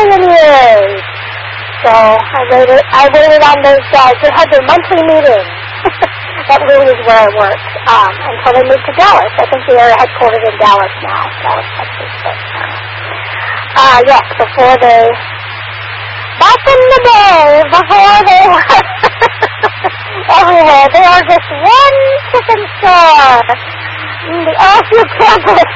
million years. So I waited on those guys. They had their monthly meeting. That really is where I work, until they moved to Dallas. I think they are headquartered in Dallas now, Dallas, Texas. But, yes, before they, back in the day, before they were everywhere, they are just one chicken store in the Oakview campus.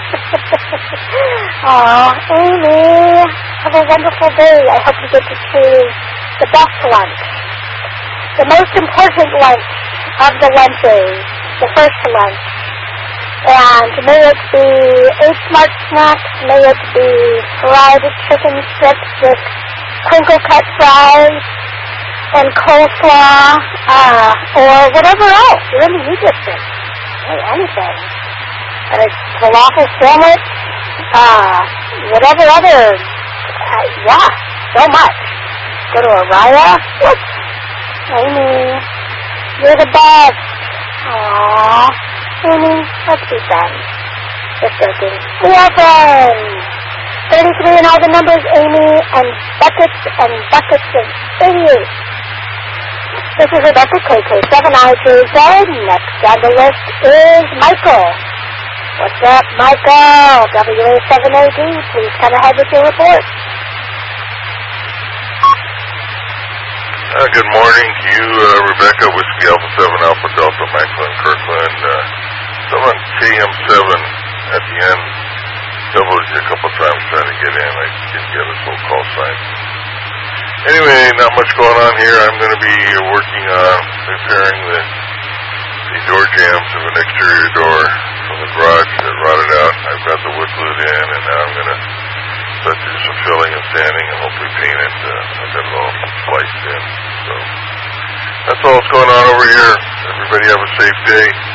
Aw, Amy, have a wonderful day. I hope you get to choose the best lunch, the most important lunch of the lunches, the first lunch. And may it be 8 Smart Snacks, may it be fried chicken strips with crinkle cut fries and coleslaw, or whatever else. You're in the U district. Hey, anything. And a falafel sandwich, whatever other, yeah, so much. Go to Araya. Whoops. Amy, you're the best. Aww. Amy, let's be friends. Just joking. We are friends. 33 and all the numbers, Amy, and buckets of idiots. This is Rebecca KK7I2Z. Next on the list is Michael. What's up, Michael? WA7AD, please come ahead with your report. Good morning to you, Rebecca, Whiskey Alpha 7 Alpha Delta, Macklin, Kirkland. Someone KM7 at the end doubled you a couple times trying to get in. I didn't get a full call sign. Anyway, not much going on here. I'm going to be working on repairing the door jambs of an exterior door from the garage that rotted out. I've got the wood glued in, and now I'm going to start to do some filling and sanding and hopefully paint it. I've got it all spliced in. So that's all that's going on over here. Everybody have a safe day.